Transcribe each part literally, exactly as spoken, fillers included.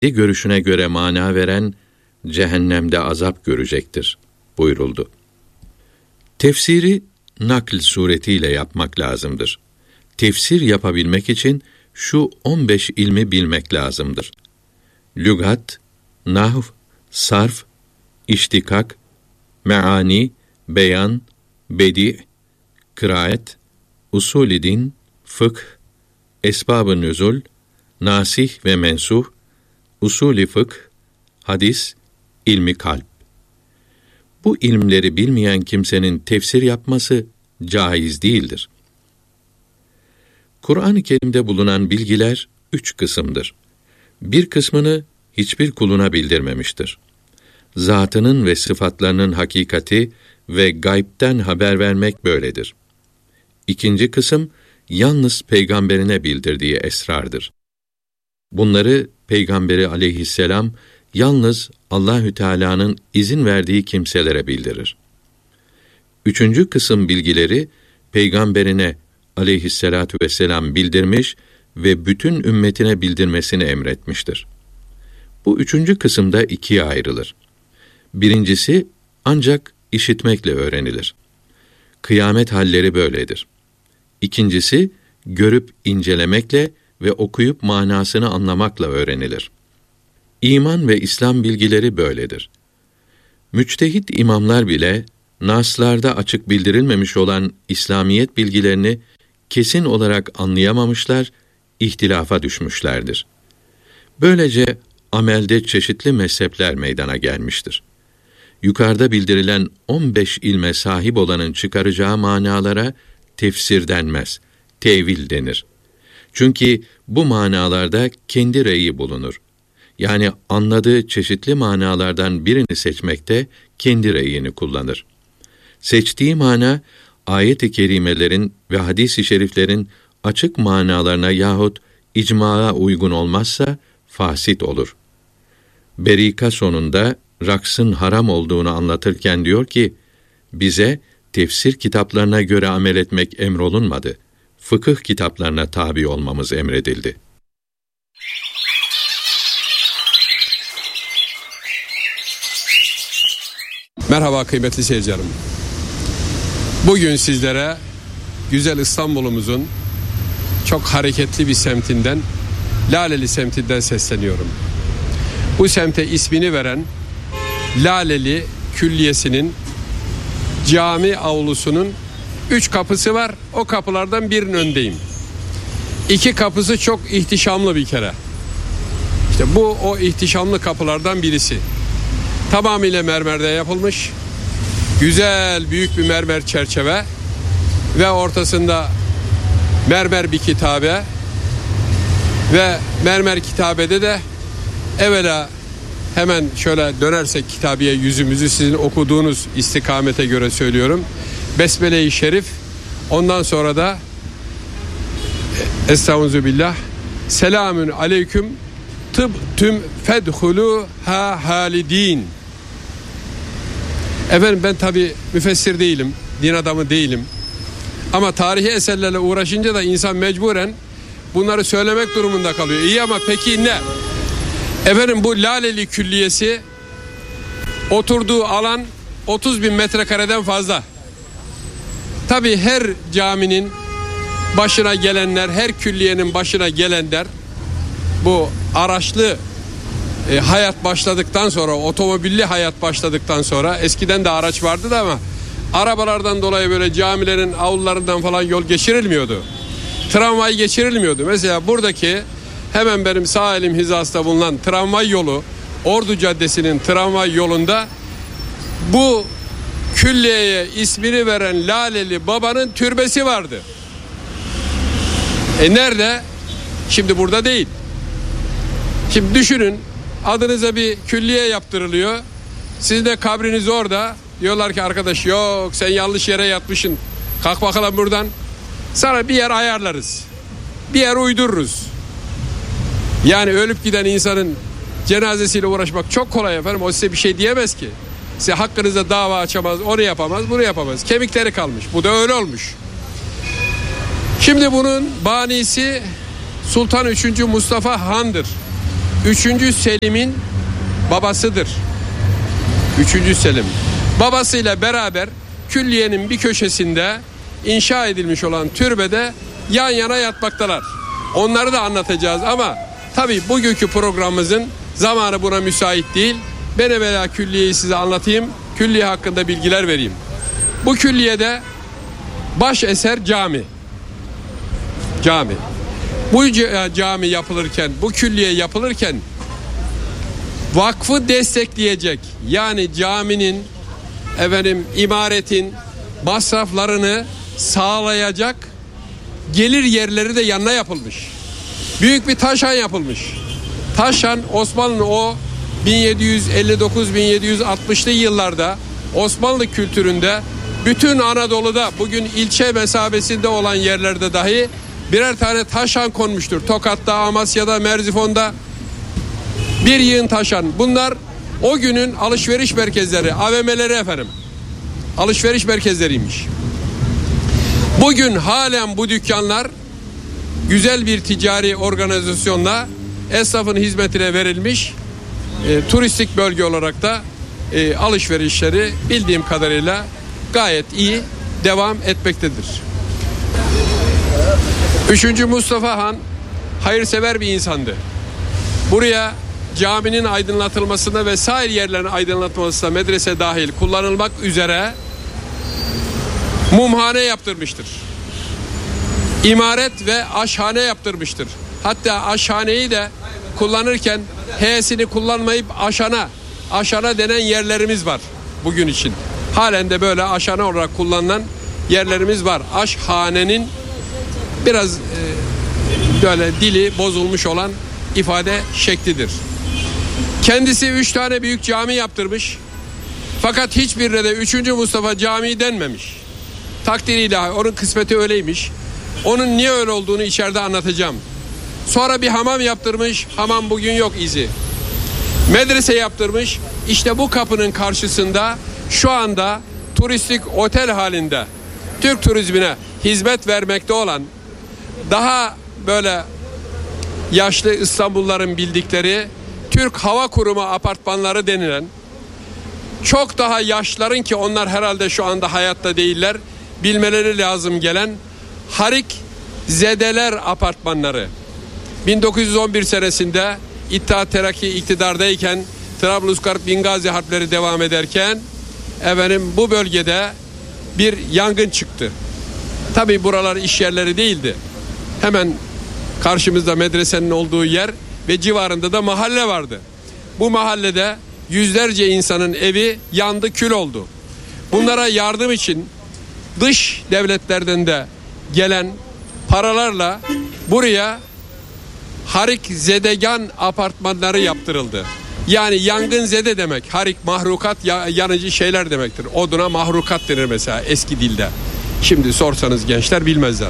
görüşüne göre mana veren cehennemde azap görecektir buyuruldu. Tefsiri nakl suretiyle yapmak lazımdır. Tefsir yapabilmek için şu on beş ilmi bilmek lazımdır. Lügat, nahv, sarf, iştikak, meani, beyan, bedi, kıraat, usul-i din, fıkh, esbab-ı nüzul, nasih ve mensuh, usul-i fıkh, hadis, ilmi kalp. Bu ilimleri bilmeyen kimsenin tefsir yapması caiz değildir. Kur'an-ı Kerim'de bulunan bilgiler üç kısımdır. Bir kısmını hiçbir kuluna bildirmemiştir. Zatının ve sıfatlarının hakikati ve gaybten haber vermek böyledir. İkinci kısım, yalnız peygamberine bildirdiği esrardır. Bunları Peygamberi aleyhisselam yalnız Allahü Teala'nın izin verdiği kimselere bildirir. Üçüncü kısım bilgileri Peygamberine aleyhisselatu vesselam bildirmiş ve bütün ümmetine bildirmesini emretmiştir. Bu üçüncü kısımda ikiye ayrılır. Birincisi ancak işitmekle öğrenilir. Kıyamet halleri böyledir. İkincisi görüp incelemekle ve okuyup manasını anlamakla öğrenilir. İman ve İslam bilgileri böyledir. Müçtehit imamlar bile naslarda açık bildirilmemiş olan İslamiyet bilgilerini kesin olarak anlayamamışlar, ihtilafa düşmüşlerdir. Böylece amelde çeşitli mezhepler meydana gelmiştir. Yukarıda bildirilen on beş ilme sahip olanın çıkaracağı manalara tefsir denmez, tevil denir. Çünkü bu manalarda kendi reyi bulunur. Yani anladığı çeşitli manalardan birini seçmekte kendi reyini kullanır. Seçtiği mana, ayet-i kerimelerin ve hadis-i şeriflerin açık manalarına yahut icmaya uygun olmazsa fasit olur. Berika sonunda raksın haram olduğunu anlatırken diyor ki, bize tefsir kitaplarına göre amel etmek emrolunmadı. Fıkıh kitaplarına tabi olmamız emredildi. Merhaba kıymetli seyircilerim. Bugün sizlere güzel İstanbul'umuzun çok hareketli bir semtinden, Laleli semtinden sesleniyorum. Bu semte ismini veren Laleli Külliyesi'nin cami avlusunun üç kapısı var. O kapılardan birinin önündeyim. İki kapısı çok ihtişamlı bir kere. İşte bu o ihtişamlı kapılardan birisi. Tamamıyla mermerde yapılmış. Güzel büyük bir mermer çerçeve ve ortasında mermer bir kitabe ve mermer kitabede de evvela hemen şöyle dönersek kitabeye yüzümüzü sizin okuduğunuz istikamete göre söylüyorum. Besmele-i Şerif, ondan sonra da Estağfirullah, selamün aleyküm tıbtüm fedhulu ha halidin. Efendim ben tabi müfessir değilim, din adamı değilim. Ama tarihi eserlerle uğraşınca da insan mecburen bunları söylemek durumunda kalıyor. İyi ama peki ne? Efendim bu Laleli Külliyesi oturduğu alan otuz bin metrekareden fazla. Tabi her caminin başına gelenler, her külliyenin başına gelenler bu araçlı e, hayat başladıktan sonra, otomobilli hayat başladıktan sonra, eskiden de araç vardı da ama arabalardan dolayı böyle camilerin avlularından falan yol geçirilmiyordu. Tramvay geçirilmiyordu. Mesela buradaki hemen benim sağ elim hizasında bulunan tramvay yolu, Ordu Caddesi'nin tramvay yolunda bu külliyeye ismini veren Laleli Baba'nın türbesi vardı. E nerede? Şimdi burada değil. Şimdi düşünün, adınıza bir külliye yaptırılıyor. Sizin de kabriniz orada. Diyorlar ki arkadaş yok sen yanlış yere yatmışsın. Kalk bakalım buradan. Sana bir yer ayarlarız. Bir yer uydururuz. Yani ölüp giden insanın cenazesiyle uğraşmak çok kolay efendim. O size bir şey diyemez ki. Size hakkınızda dava açamaz, onu yapamaz, bunu yapamaz. Kemikleri kalmış. Bu da öyle olmuş. Şimdi bunun banisi Sultan üçüncü Mustafa Han'dır. üçüncü Selim'in babasıdır. üçüncü Selim. Babasıyla beraber külliyenin bir köşesinde inşa edilmiş olan türbede yan yana yatmaktalar. Onları da anlatacağız ama tabii bugünkü programımızın zamanı buna müsait değil. Ben evvela külliyeyi size anlatayım. Külliye hakkında bilgiler vereyim. Bu külliyede baş eser cami. Cami. Bu cami yapılırken, bu külliye yapılırken vakfı destekleyecek, yani caminin, efendim, imaretin masraflarını sağlayacak gelir yerleri de yanına yapılmış. Büyük bir taşhan yapılmış. Taşhan Osmanlı o bin yedi yüz elli dokuz bin yedi yüz altmışlı yıllarda Osmanlı kültüründe bütün Anadolu'da bugün ilçe mesabesinde olan yerlerde dahi birer tane taşhan konmuştur. Tokat'ta, Amasya'da, Merzifon'da bir yığın taşhan. Bunlar o günün alışveriş merkezleri, A V M'leri efendim. Alışveriş merkezleriymiş. Bugün halen bu dükkanlar güzel bir ticari organizasyonla esnafın hizmetine verilmiş, e, turistik bölge olarak da e, alışverişleri bildiğim kadarıyla gayet iyi devam etmektedir. Üçüncü Mustafa Han hayırsever bir insandı. Buraya caminin aydınlatılmasına ve sair yerlerin aydınlatılmasına medrese dahil kullanılmak üzere mumhane yaptırmıştır. İmaret ve aşhane yaptırmıştır. Hatta aşhaneyi de kullanırken H'sini kullanmayıp aşana, aşana denen yerlerimiz var bugün için. Halen de böyle aşana olarak kullanılan yerlerimiz var. Aşhanenin biraz e, böyle dili bozulmuş olan ifade şeklidir. Kendisi üç tane büyük cami yaptırmış. Fakat hiçbirine de üçüncü Mustafa Camii denmemiş. Takdiriyle onun kısmeti öyleymiş. Onun niye öyle olduğunu içeride anlatacağım. Sonra bir hamam yaptırmış. Hamam bugün yok izi. Medrese yaptırmış. İşte bu kapının karşısında şu anda turistik otel halinde Türk turizmine hizmet vermekte olan, daha böyle yaşlı İstanbulluların bildikleri Türk Hava Kurumu apartmanları denilen, çok daha yaşlıların, ki onlar herhalde şu anda hayatta değiller, bilmeleri lazım gelen Harik Zedeler apartmanları. bin dokuz yüz on bir senesinde İttihat Terakki iktidardayken, Trablusgarp Bingazi harpleri devam ederken efendim bu bölgede bir yangın çıktı. Tabii buralar iş yerleri değildi. Hemen karşımızda medresenin olduğu yer ve civarında da mahalle vardı. Bu mahallede yüzlerce insanın evi yandı, kül oldu. Bunlara yardım için dış devletlerden de gelen paralarla buraya Harik Zedegan apartmanları yaptırıldı. Yani yangın zede demek. Harik mahrukat, yanıcı şeyler demektir. Oduna mahrukat denir mesela eski dilde. Şimdi sorsanız gençler bilmezler.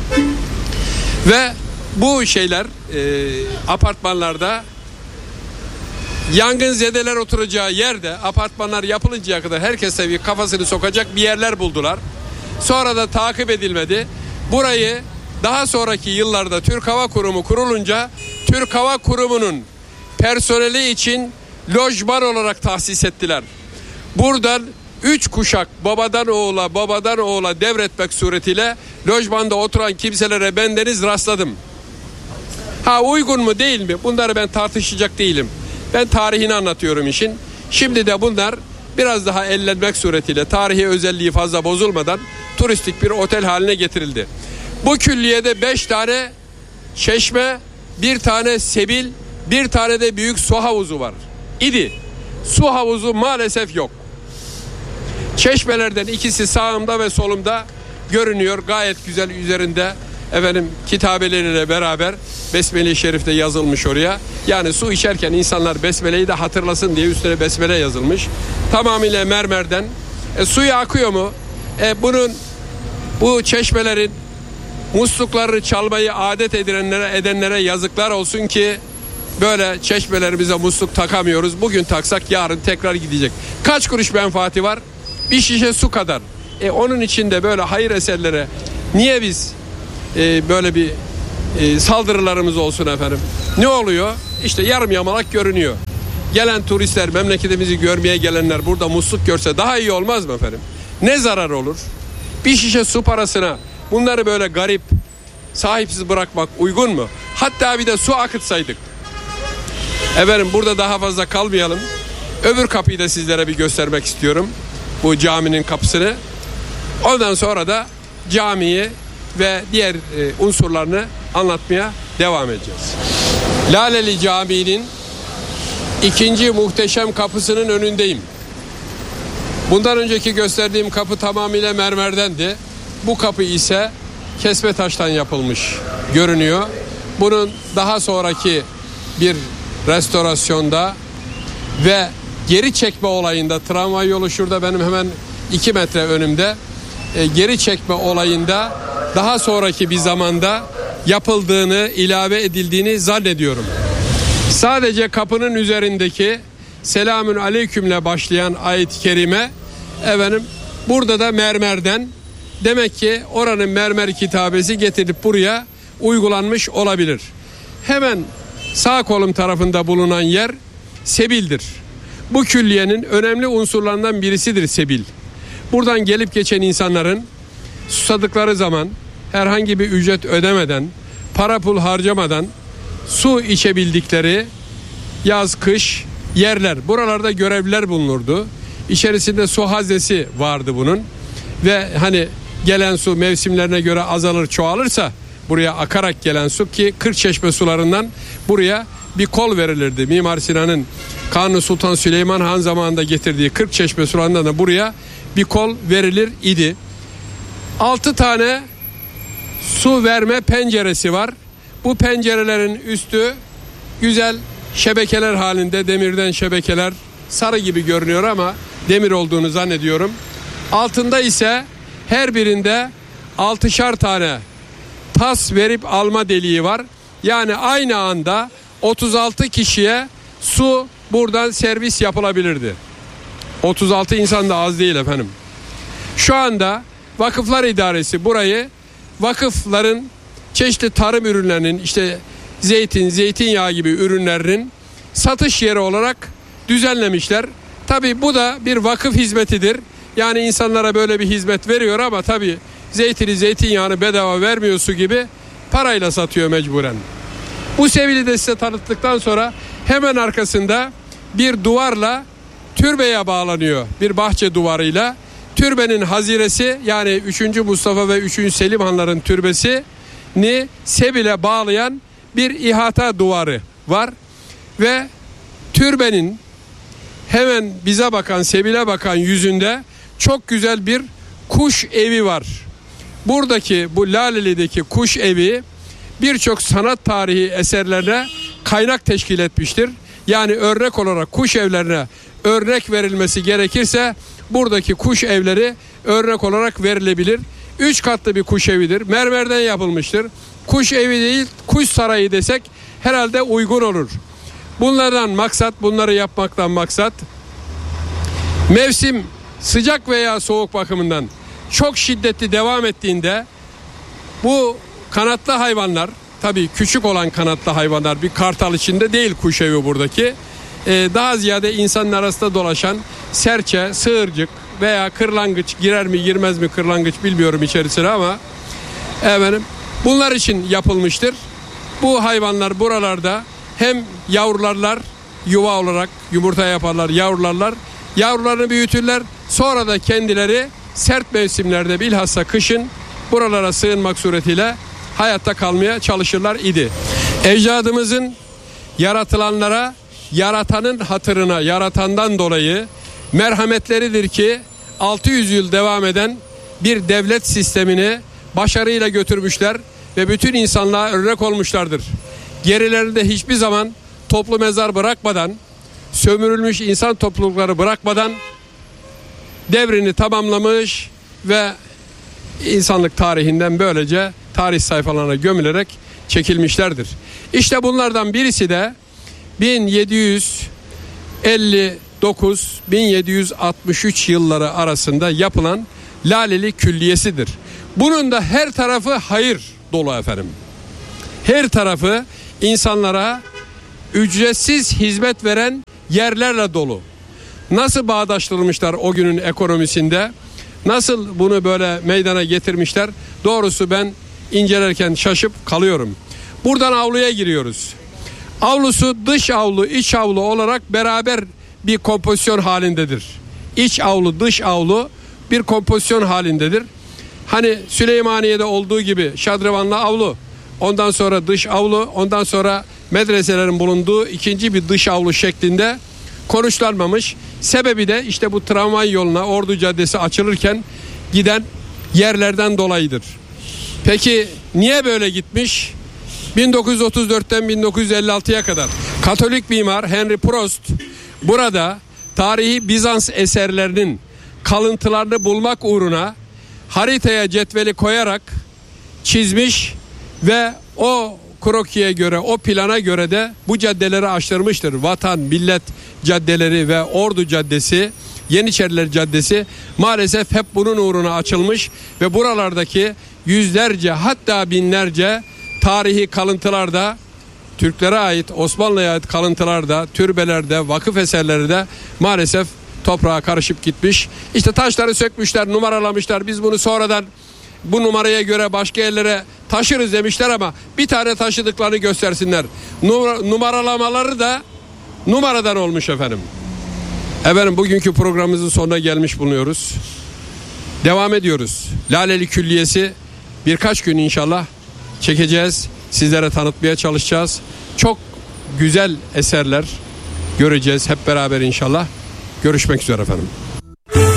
Ve bu şeyler e, apartmanlarda yangın zedeler oturacağı yerde, apartmanlar yapılıncaya kadar herkes tabii kafasını sokacak bir yerler buldular. Sonra da takip edilmedi. Burayı daha sonraki yıllarda Türk Hava Kurumu kurulunca Türk Hava Kurumu'nun personeli için lojman olarak tahsis ettiler. Buradan üç kuşak babadan oğula babadan oğula devretmek suretiyle lojmanda oturan kimselere bendeniz rastladım. Ha, uygun mu değil mi? Bunları ben tartışacak değilim. Ben tarihini anlatıyorum işin. Şimdi de bunlar biraz daha ellenmek suretiyle, tarihi özelliği fazla bozulmadan turistik bir otel haline getirildi. Bu külliyede beş tane çeşme, bir tane sebil, bir tane de büyük su havuzu var idi. Su havuzu maalesef yok. Çeşmelerden ikisi sağımda ve solumda görünüyor. Gayet güzel, üzerinde efendim kitabeleriyle beraber Besmele-i Şerif'te yazılmış oraya. Yani su içerken insanlar Besmele'yi de hatırlasın diye üstüne Besmele yazılmış. Tamamıyla mermerden. E, suyu akıyor mu? E, bunun bu çeşmelerin muslukları çalmayı adet edilenlere, edenlere yazıklar olsun ki böyle çeşmelerimize musluk takamıyoruz. Bugün taksak yarın tekrar gidecek. Kaç kuruş menfaati var? Bir şişe su kadar. E, onun için de böyle hayır eserlere niye biz e, böyle bir e, saldırılarımız olsun efendim? Ne oluyor? işte yarım yamalak görünüyor. Gelen turistler, memleketimizi görmeye gelenler burada musluk görse daha iyi olmaz mı efendim? Ne zarar olur? Bir şişe su parasına bunları böyle garip, sahipsiz bırakmak uygun mu? Hatta bir de su akıtsaydık. Efendim burada daha fazla kalmayalım. Öbür kapıyı da sizlere bir göstermek istiyorum. Bu caminin kapısını. Ondan sonra da camiyi ve diğer e, unsurlarını anlatmaya devam edeceğiz. Laleli Camii'nin ikinci muhteşem kapısının önündeyim. Bundan önceki gösterdiğim kapı tamamıyla mermerdendi. Bu kapı ise kesme taştan yapılmış görünüyor. Bunun daha sonraki bir restorasyonda ve geri çekme olayında, tramvay yolu şurada benim hemen iki metre önümde, e, geri çekme olayında daha sonraki bir zamanda yapıldığını, ilave edildiğini zannediyorum. Sadece kapının üzerindeki selamün aleykümle başlayan ayet-i kerime efendim burada da mermerden, demek ki oranın mermer kitabesi getirilip buraya uygulanmış olabilir. Hemen sağ kolum tarafında bulunan yer sebildir. Bu külliyenin önemli unsurlarından birisidir sebil. Buradan gelip geçen insanların susadıkları zaman herhangi bir ücret ödemeden, para pul harcamadan su içebildikleri yaz kış yerler. Buralarda görevliler bulunurdu. İçerisinde su haznesi vardı bunun. Ve hani gelen su mevsimlerine göre azalır çoğalırsa buraya akarak gelen su, ki Kırkçeşme sularından buraya bir kol verilirdi. Mimar Sinan'ın Kanuni Sultan Süleyman Han zamanında getirdiği Kırkçeşme sularından da buraya bir kol verilir idi. Altı tane su verme penceresi var. Bu pencerelerin üstü güzel şebekeler halinde, demirden şebekeler, sarı gibi görünüyor ama demir olduğunu zannediyorum. Altında ise her birinde altışar tane tas verip alma deliği var. Yani aynı anda otuz altı kişiye su buradan servis yapılabilirdi. otuz altı insan da az değil efendim. Şu anda Vakıflar İdaresi burayı vakıfların çeşitli tarım ürünlerinin, işte zeytin, zeytinyağı gibi ürünlerinin satış yeri olarak düzenlemişler. Tabii bu da bir vakıf hizmetidir. Yani insanlara böyle bir hizmet veriyor ama tabii zeytini, zeytinyağını bedava vermiyor su gibi, parayla satıyor mecburen. Bu sevili de size tanıttıktan sonra hemen arkasında bir duvarla türbeye bağlanıyor. Bir bahçe duvarıyla. Türbenin haziresi, yani üçüncü Mustafa ve üçüncü Selim Hanların türbesini Sebil'e bağlayan bir ihata duvarı var. Ve türbenin hemen bize bakan, Sebil'e bakan yüzünde çok güzel bir kuş evi var. Buradaki bu Laleli'deki kuş evi birçok sanat tarihi eserlerine kaynak teşkil etmiştir. Yani örnek olarak kuş evlerine örnek verilmesi gerekirse buradaki kuş evleri örnek olarak verilebilir. Üç katlı bir kuş evidir. Mermerden yapılmıştır. Kuş evi değil, kuş sarayı desek herhalde uygun olur. Bunlardan maksat, bunları yapmaktan maksat, mevsim sıcak veya soğuk bakımından çok şiddetli devam ettiğinde bu kanatlı hayvanlar, tabii küçük olan kanatlı hayvanlar, bir kartal içinde değil kuş evi buradaki, ee, daha ziyade insanın arasında dolaşan serçe, sığırcık veya kırlangıç, girer mi girmez mi kırlangıç bilmiyorum içerisine ama efendim bunlar için yapılmıştır. Bu hayvanlar buralarda hem yavrularlar, yuva olarak yumurta yaparlar, yavrularlar, yavrularını büyütürler, sonra da kendileri sert mevsimlerde, bilhassa kışın buralara sığınmak suretiyle hayatta kalmaya çalışırlar idi. Ecdadımızın yaratılanlara, yaratanın hatırına, yaratandan dolayı merhametleridir ki altı yüz yıl devam eden bir devlet sistemini başarıyla götürmüşler ve bütün insanlığa örnek olmuşlardır. Gerilerinde hiçbir zaman toplu mezar bırakmadan, sömürülmüş insan toplulukları bırakmadan devrini tamamlamış ve insanlık tarihinden böylece tarih sayfalarına gömülerek çekilmişlerdir. İşte bunlardan birisi de bin yedi yüz elli dokuz bin yedi yüz altmış üç yılları arasında yapılan Laleli Külliyesi'dir. Bunun da her tarafı hayır dolu efendim. Her tarafı insanlara ücretsiz hizmet veren yerlerle dolu. Nasıl bağdaştırmışlar o günün ekonomisinde? Nasıl bunu böyle meydana getirmişler? Doğrusu ben incelerken şaşıp kalıyorum. Buradan avluya giriyoruz. Avlusu dış avlu, iç avlu olarak beraber bir kompozisyon halindedir. İç avlu, dış avlu bir kompozisyon halindedir. Hani Süleymaniye'de olduğu gibi şadırvanlı avlu, ondan sonra dış avlu, ondan sonra medreselerin bulunduğu ikinci bir dış avlu şeklinde konuşlanmamış. Sebebi de işte bu tramvay yoluna Ordu Caddesi açılırken giden yerlerden dolayıdır. Peki niye böyle gitmiş? bin dokuz yüz otuz dörtten bin dokuz yüz elli altıya kadar Katolik mimar Henry Prost burada tarihi Bizans eserlerinin kalıntılarını bulmak uğruna haritaya cetveli koyarak çizmiş ve o krokiye göre, o plana göre de bu caddeleri açtırmıştır. Vatan, Millet caddeleri ve Ordu Caddesi, Yeniçeriler Caddesi maalesef hep bunun uğruna açılmış ve buralardaki yüzlerce hatta binlerce tarihi kalıntılarda, Türklere ait, Osmanlı'ya ait kalıntılarda, türbelerde, vakıf eserleri de maalesef toprağa karışıp gitmiş. İşte taşları sökmüşler, numaralamışlar. Biz bunu sonradan bu numaraya göre başka yerlere taşırız demişler ama bir tane taşıdıklarını göstersinler. Numaralamaları da numaradan olmuş efendim. Efendim bugünkü programımızın sonuna gelmiş bulunuyoruz. Devam ediyoruz. Laleli Külliyesi birkaç gün inşallah çekeceğiz. Sizlere tanıtmaya çalışacağız. Çok güzel eserler göreceğiz hep beraber inşallah. Görüşmek üzere efendim.